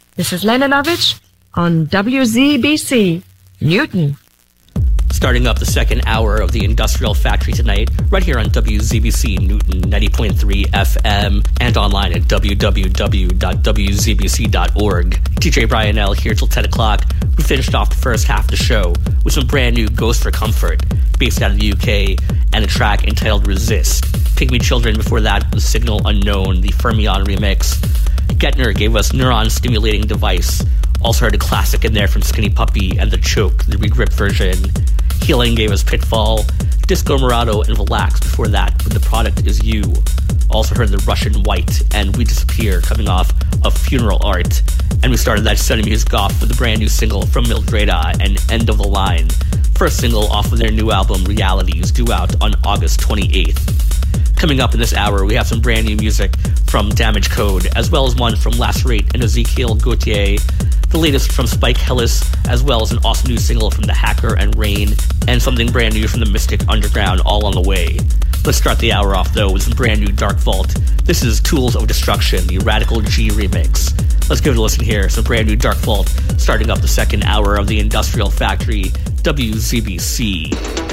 This is Lenanovich on WZBC, Newton. Starting up the second hour of the Industrial Factory tonight, right here on WZBC Newton 90.3 FM and online at www.wzbc.org. DJ Brian L. here till 10 o'clock. We finished off the first half of the show with some brand new Ghost for Comfort, based out of the UK, and a track entitled Resist. Pygmy Children before that was Signal Unknown, the Fermion remix. Getner gave us Neuron Stimulating Device. Also heard a classic in there from Skinny Puppy and The Choke, the regrip version. Healing gave us Pitfall, Disco Morado, and Relax before that with The Product Is You. Also heard The Russian White and We Disappear coming off of Funeral Art. And we started that set of music off with a brand new single from Mildreda and End of the Line. First single off of their new album Realities, due out on August 28th. Coming up in this hour, we have some brand new music from Damage Code, as well as one from Lacerate and Ezekiel Gautier, the latest from Spike Hellis, as well as an awesome new single from The Hacker and Rain, and something brand new from the Mystic Underground, all on the way. Let's start the hour off, though, with some brand new Dark Vault. This is Tools of Destruction, the Radical G remix. Let's give it a listen here. Some brand new Dark Vault, starting up the second hour of the Industrial Factory, WZBC.